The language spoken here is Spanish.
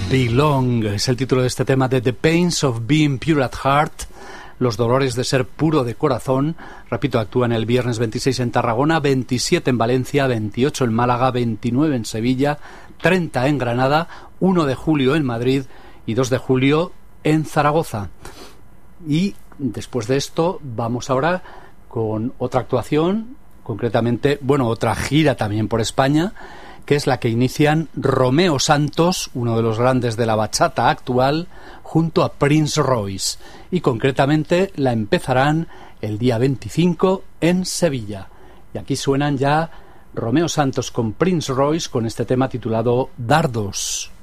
Belong es el título de este tema de The Pains of Being Pure at Heart, los dolores de ser puro de corazón. Repito, actúan el viernes 26 en Tarragona, 27 en Valencia, 28 en Málaga, 29 en Sevilla, 30 en Granada, 1 de julio en Madrid y 2 de julio en Zaragoza. Y después de esto vamos ahora con otra actuación, concretamente, otra gira también por España, que es la que inician Romeo Santos, uno de los grandes de la bachata actual, junto a Prince Royce. Y concretamente la empezarán el día 25 en Sevilla. Y aquí suenan ya Romeo Santos con Prince Royce con este tema titulado Dardos.